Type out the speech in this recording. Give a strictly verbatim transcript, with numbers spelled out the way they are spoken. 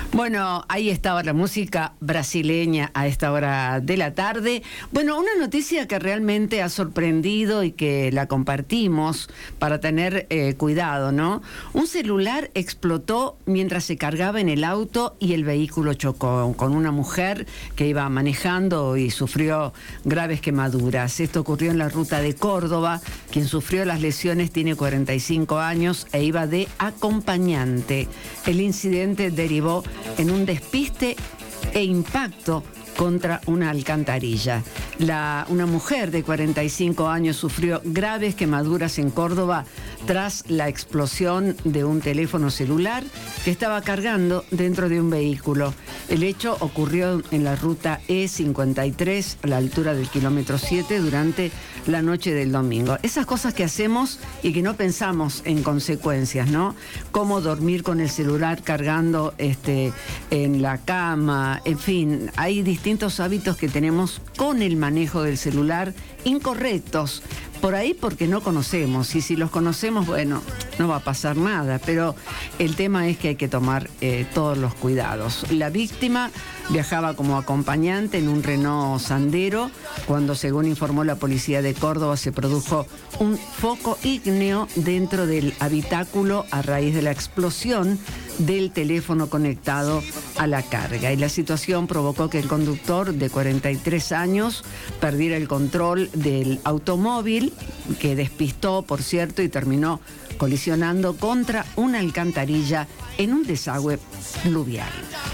Bueno, ahí estaba la música brasileña a esta hora de la tarde. Bueno, una noticia que realmente ha sorprendido y que la compartimos para tener eh, cuidado, ¿no? Un celular explotó mientras se cargaba en el auto y el vehículo chocó con una mujer que iba manejando y sufrió graves quemaduras. Esto ocurrió en la ruta de Córdoba. Quien sufrió las lesiones tiene cuarenta y cinco años e iba de acompañante. El incidente derivó en un despiste e impacto contra una alcantarilla. La, una mujer de cuarenta y cinco años sufrió graves quemaduras en Córdoba tras la explosión de un teléfono celular que estaba cargando dentro de un vehículo. El hecho ocurrió en la ruta E cincuenta y tres, a la altura del kilómetro siete, durante la noche del domingo. Esas cosas que hacemos y que no pensamos en consecuencias, ¿no? Cómo dormir con el celular cargando este, en la cama, en fin, hay distintos hábitos que tenemos con el manejo del celular incorrectos, por ahí porque no conocemos, y si los conocemos, bueno, no va a pasar nada, pero el tema es que hay que tomar eh, todos los cuidados. La víctima viajaba como acompañante en un Renault Sandero cuando, según informó la policía de Córdoba, se produjo un foco ígneo dentro del habitáculo a raíz de la explosión del teléfono conectado a la carga. Y la situación provocó que el conductor de cuarenta y tres años perdiera el control del automóvil, que despistó, por cierto, y terminó colisionando contra una alcantarilla en un desagüe pluvial.